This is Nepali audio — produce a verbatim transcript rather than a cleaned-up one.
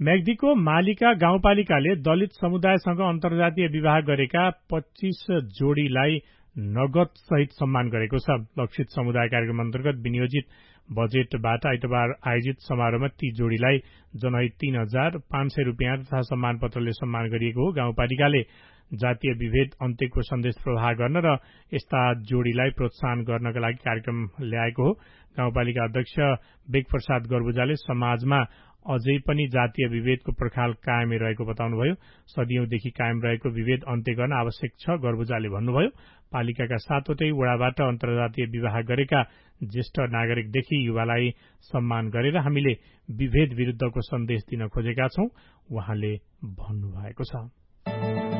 म्याग्दीको मालिका गाउँपालिकाले दलित समुदायसँग अन्तर्जातीय विवाह गरेका पच्चीस जोडीलाई नगद सहित सम्मान गरेको छ। लक्षित समुदाय कार्यक्रम अन्तर्गत विनियोजित बजेटबाट आइतबार आयोजित समारोहमा ती जोडीलाई जनहित तीन हजार पाँच सय रुपियाँ तथा सम्मान पत्रले सम्मान गरिएको हो। गाउँपालिकाले जातीय विभेद अन्त्यको सन्देश प्रवाह गर्न र यस्ता जोडीलाई प्रोत्साहन गर्नका लागि कार्यक्रम ल्याएको हो। गाउँपालिका अध्यक्ष बेगप्रसाद गर्बुजाले समाजमा अझै पनि जातीय विभेदको पर्खाल कायमै रहेको बताउनुभयो। सदियौंदेखि कायम रहेको विभेद अन्त्य गर्न आवश्यक छ, गर्बुजाले भन्नुभयो। पालिकाका सातवटै वडाबाट अन्तर्जातीय विवाह गरेका ज्येष्ठ नागरिकदेखि युवालाई सम्मान गरेर हामीले विभेद विरूद्धको सन्देश दिन खोजेका छौं, उहाँले भन्नुभएको छ।